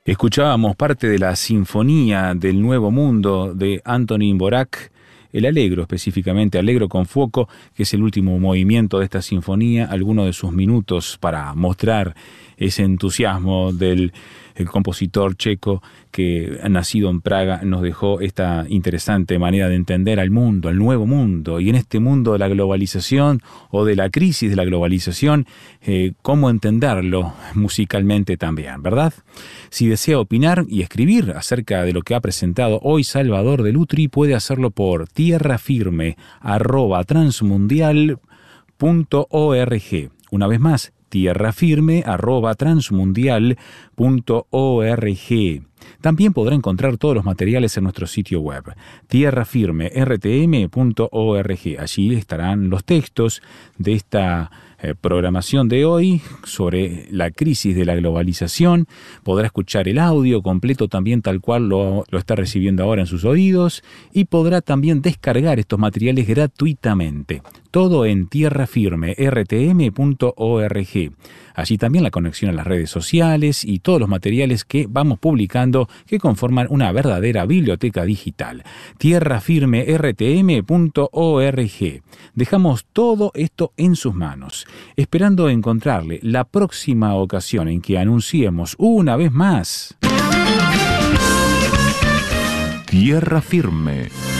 Escuchábamos parte de la Sinfonía del Nuevo Mundo de Antonín Dvořák, el Allegro específicamente, Allegro con fuoco, que es el último movimiento de esta sinfonía, algunos de sus minutos para mostrar ese entusiasmo del compositor checo que, nacido en Praga, nos dejó esta interesante manera de entender al mundo, al nuevo mundo, y en este mundo de la globalización o de la crisis de la globalización, cómo entenderlo musicalmente también, ¿verdad? Si desea opinar y escribir acerca de lo que ha presentado hoy Salvador de Lutri, puede hacerlo por tierrafirme@transmundial.org. Una vez más, tierrafirme@transmundial.org. También podrá encontrar todos los materiales en nuestro sitio web, tierrafirmertm.org. Allí estarán los textos de esta programación de hoy sobre la crisis de la globalización. Podrá escuchar el audio completo también tal cual lo está recibiendo ahora en sus oídos, y podrá también descargar estos materiales gratuitamente. Todo en tierrafirmertm.org. Allí también la conexión a las redes sociales y todos los materiales que vamos publicando que conforman una verdadera biblioteca digital. tierrafirmertm.org. Dejamos todo esto en sus manos, esperando encontrarle la próxima ocasión en que anunciemos una vez más Tierra Firme.